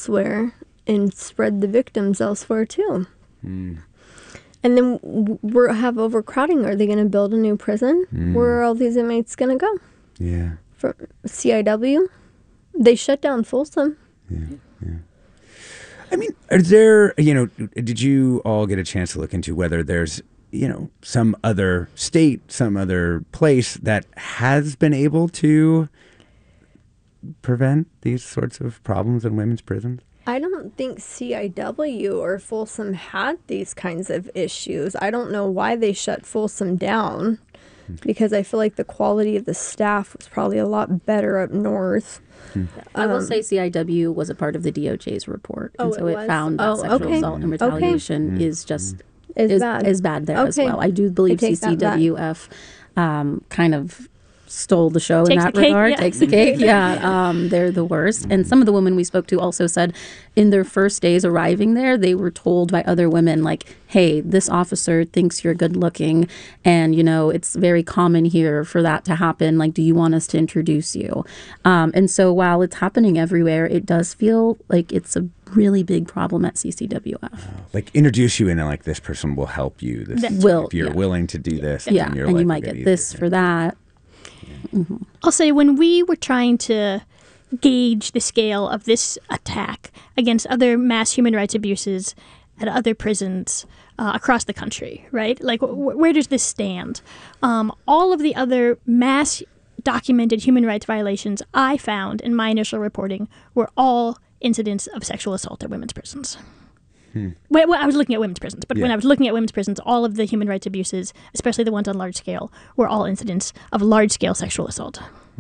elsewhere and spread the victims elsewhere too. And then we have overcrowding. Are they going to build a new prison? Where are all these inmates going to go? Yeah. From CIW? They shut down Folsom. Yeah. I mean, are there, did you all get a chance to look into whether there's, some other state, some other place that has been able to prevent these sorts of problems in women's prisons? I don't think CIW or Folsom had these kinds of issues. I don't know why they shut Folsom down, because I feel like the quality of the staff was probably a lot better up north. I will say CIW was a part of the DOJ's report, and so it found that sexual assault and retaliation is bad there as well. I do believe CCWF kind of stole the show in that regard. Takes the cake. They're the worst. And some of the women we spoke to also said in their first days arriving there, they were told by other women, like, hey, this officer thinks you're good looking, and it's very common here for that to happen. Like, do you want us to introduce you? And so while it's happening everywhere, it does feel like it's a really big problem at CCWF. Like, introduce you in, and like, this person will help you. If you're willing to do this, then and you might get this for that. I'll say when we were trying to gauge the scale of this attack against other mass human rights abuses at other prisons across the country, right? Like, where does this stand? All of the other mass documented human rights violations I found in my initial reporting were all incidents of sexual assault at women's prisons. Well, I was looking at women's prisons, but when I was looking at women's prisons, all of the human rights abuses, especially the ones on large scale, were all incidents of large-scale sexual assault.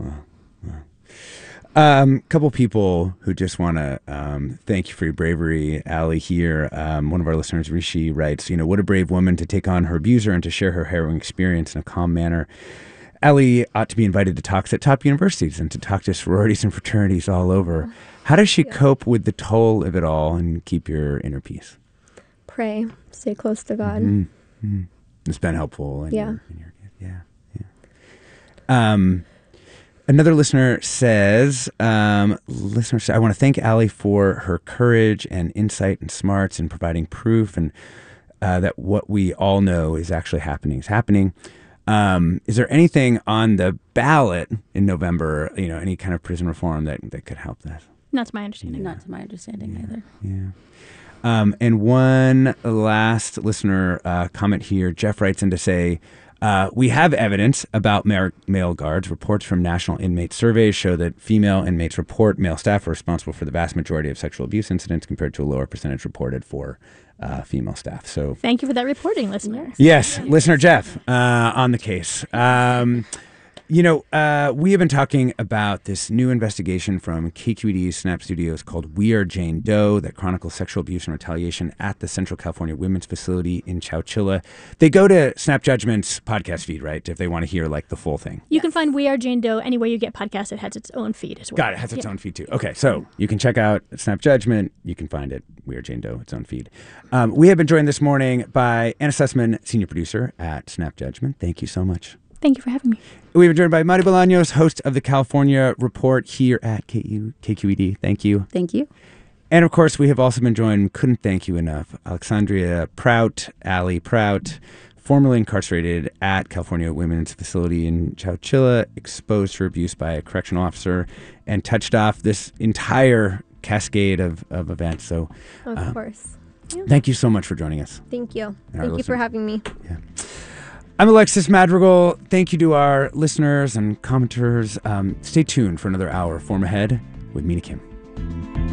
Couple people who just want to thank you for your bravery. Allie here, one of our listeners, Rishi, writes, what a brave woman to take on her abuser and to share her harrowing experience in a calm manner. Allie ought to be invited to talks at top universities and to talk to sororities and fraternities all over. How does she cope with the toll of it all and keep your inner peace? Pray. Stay close to God. It's been helpful. Another listener says, I want to thank Allie for her courage and insight and smarts in providing proof and that what we all know is actually happening is happening. Is there anything on the ballot in November, any kind of prison reform that could help this? Not to my understanding. Not to my understanding either. Yeah. And one last listener comment here. Jeff writes in to say, we have evidence about male guards. Reports from national inmate surveys show that female inmates report male staff are responsible for the vast majority of sexual abuse incidents compared to a lower percentage reported for female staff. So thank you for that reporting, listener. Yes, listener Jeff on the case. We have been talking about this new investigation from KQED's Snap Studios called We Are Jane Doe that chronicles sexual abuse and retaliation at the Central California Women's Facility in Chowchilla. They go to Snap Judgment's podcast feed, right, if they want to hear like the full thing. You can find We Are Jane Doe anywhere you get podcasts. It has its own feed as well. Got it. It has its own feed too. Okay, so you can check out Snap Judgment. You can find it, We Are Jane Doe, its own feed. We have been joined this morning by Anna Sussman, senior producer at Snap Judgment. Thank you so much. Thank you for having me. We've been joined by Mari Bolaños, host of the California Report here at KQED. Thank you. Thank you. And of course, we have also been joined, couldn't thank you enough, Alexandria Prout, Allie Prout, formerly incarcerated at California Women's Facility in Chowchilla, exposed for abuse by a correctional officer, and touched off this entire cascade of events. So, of course. Yeah. Thank you so much for joining us. Thank you. Thank you for having me. Yeah. I'm Alexis Madrigal. Thank you to our listeners and commenters. Stay tuned for another hour of Form Ahead with Mina Kim.